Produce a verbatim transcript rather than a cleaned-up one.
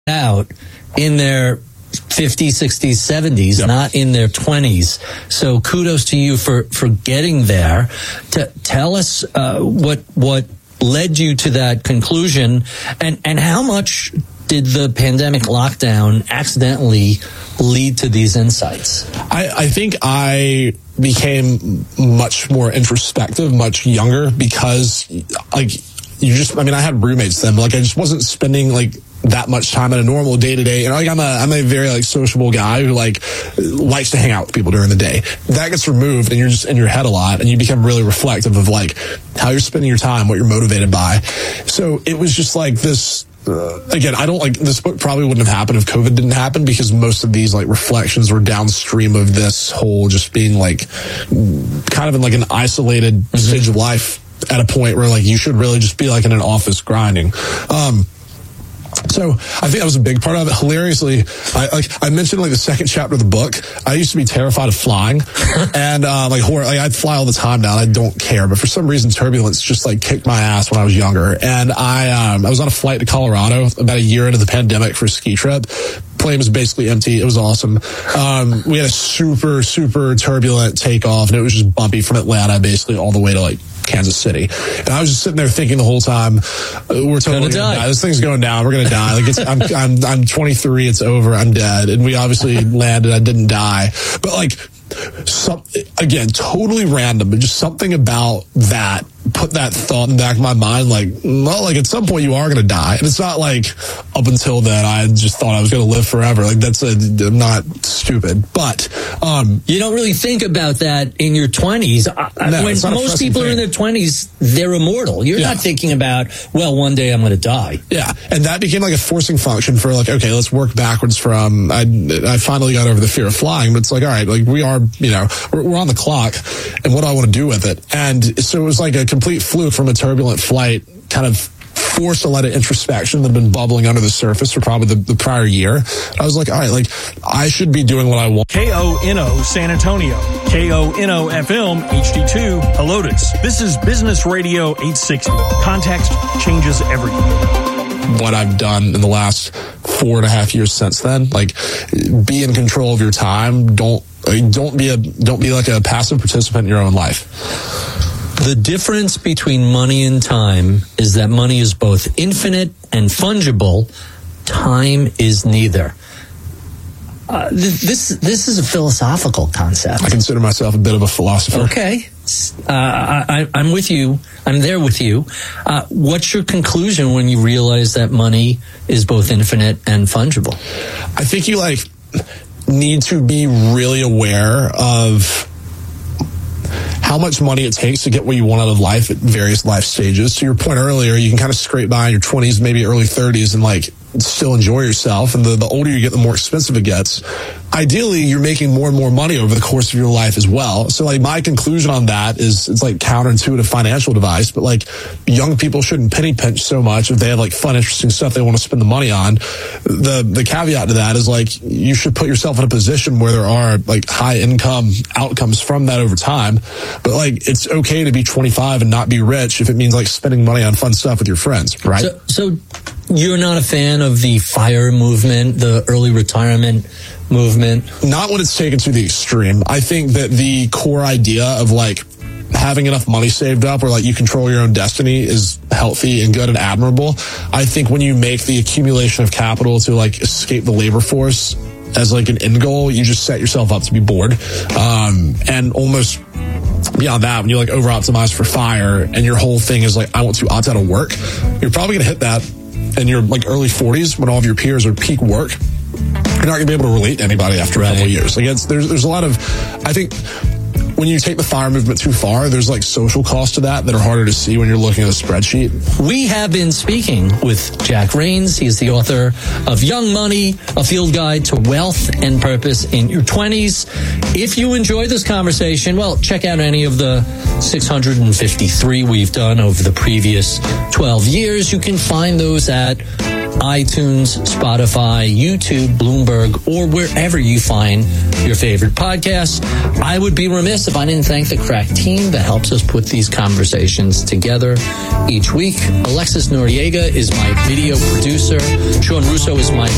out in their fifties, sixties, seventies, yep. not in their twenties. So kudos to you for, for getting there. T- tell us uh, what what led you to that conclusion, and, and how much did the pandemic lockdown accidentally lead to these insights? I, I think I became much more introspective, much younger, because like you just, I mean, I had roommates then, but like I just wasn't spending like that much time in a normal day to day. And like I'm a, I'm a very like sociable guy who like likes to hang out with people during the day. That gets removed and you're just in your head a lot, and you become really reflective of like how you're spending your time, what you're motivated by. So it was just like this, uh, again, I don't like, this book probably wouldn't have happened if COVID didn't happen, because most of these like reflections were downstream of this whole just being like kind of in like an isolated mm-hmm. stage of life at a point where like you should really just be like in an office grinding. Um, So I think that was a big part of it. Hilariously, I like I mentioned like the second chapter of the book. I used to be terrified of flying, and uh, like horror. Like I'd fly all the time now. And I don't care, but for some reason, turbulence just like kicked my ass when I was younger. And I um, I was on a flight to Colorado about a year into the pandemic for a ski trip. Plane was basically empty. It was awesome. Um, we had a super super turbulent takeoff, and it was just bumpy from Atlanta basically all the way to like Kansas City. And I was just sitting there thinking the whole time, uh, we're totally gonna die. die. This thing's going down. We're gonna die. Like it's, I'm, I'm, I'm twenty-three. It's over. I'm dead. And we obviously landed. I didn't die. But like, some, again, totally random, but just something about that put that thought in the back of my mind, like, well, like at some point you are going to die. And it's not like up until then I just thought I was going to live forever. Like that's a, I'm not stupid, but um, you don't really think about that in your twenties. No, when most people thing. are in their twenties, they're immortal. You're yeah. not thinking about, well, one day I'm going to die. Yeah, and that became like a forcing function for like, okay, let's work backwards from. I, I finally got over the fear of flying, but it's like, all right, like we are, you know, we're, we're on the clock, and what do I want to do with it? And so it was like a complete fluke from a turbulent flight, kind of forced a lot of introspection that had been bubbling under the surface for probably the, the prior year. I was like, all right, like I should be doing what I want. K O N O San Antonio, K O N O F M H D two Helotes. This is Business Radio eight sixty. Context changes everything. What I've done in the last four and a half years since then, like be in control of your time. Don't don't be a don't be like a passive participant in your own life. The difference between money and time is that money is both infinite and fungible. Time is neither. Uh, th- this this is a philosophical concept. I consider myself a bit of a philosopher. Okay. Uh, I, I'm with you. I'm there with you. Uh, what's your conclusion when you realize that money is both infinite and fungible? I think you like need to be really aware of how much money it takes to get what you want out of life at various life stages. To your point earlier, you can kind of scrape by in your twenties, maybe early thirties, and like still enjoy yourself. And the, the older you get, the more expensive it gets. Ideally, you're making more and more money over the course of your life as well. So like my conclusion on that is it's like counterintuitive financial advice, but like young people shouldn't penny pinch so much if they have like fun, interesting stuff they want to spend the money on. The the caveat to that is like you should put yourself in a position where there are like high income outcomes from that over time. But like it's okay to be twenty-five and not be rich if it means like spending money on fun stuff with your friends, right? So, so you're not a fan of the FIRE movement, the early retirement movement? Not when it's taken to the extreme. I think that the core idea of like having enough money saved up where like you control your own destiny is healthy and good and admirable. I think when you make the accumulation of capital to like escape the labor force as like an end goal, you just set yourself up to be bored. Um, and almost beyond that, when you like over optimize for FIRE and your whole thing is like, I want to opt out of work, you're probably going to hit that in your like early forties when all of your peers are peak work. You're not going to be able to relate to anybody after right. a couple of years. Like it's, there's, there's a lot of, I think when you take the FIRE movement too far, there's like social costs to that that are harder to see when you're looking at a spreadsheet. We have been speaking with Jack Rains. He's the author of Young Money, A Field Guide to Wealth and Purpose in Your twenties. If you enjoy this conversation, well, check out any of the six hundred fifty-three we've done over the previous twelve years. You can find those at iTunes, Spotify, YouTube, Bloomberg, or wherever you find your favorite podcasts. I would be remiss if I didn't thank the crack team that helps us put these conversations together each week. Alexis Noriega is my video producer. Sean Russo is my